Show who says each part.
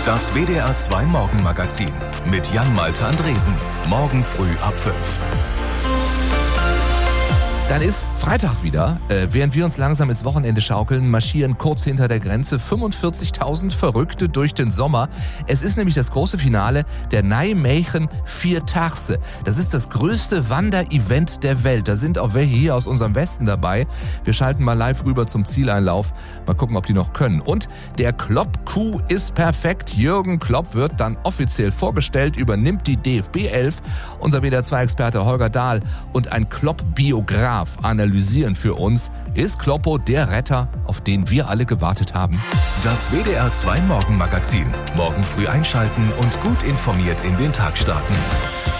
Speaker 1: Das WDR 2 Morgenmagazin mit Jan-Malte Andresen. Morgen früh ab 5.
Speaker 2: Dann ist Freitag wieder. Während wir uns langsam ins Wochenende schaukeln, marschieren kurz hinter der Grenze 45.000 Verrückte durch den Sommer. Es ist nämlich das große Finale der Nijmegen Vierdaagse. Das ist das größte Wanderevent der Welt. Da sind auch welche hier aus unserem Westen dabei. Wir schalten mal live rüber zum Zieleinlauf. Mal gucken, ob die noch können. Und der Klopp-Coup ist perfekt. Jürgen Klopp wird dann offiziell vorgestellt, übernimmt die DFB 11. Unser WDR 2-Experte Holger Dahl und ein Klopp-Biograf analysieren für uns. Ist Kloppo der Retter, auf den wir alle gewartet haben?
Speaker 1: Das WDR 2 Morgenmagazin. Morgen früh einschalten und gut informiert in den Tag starten.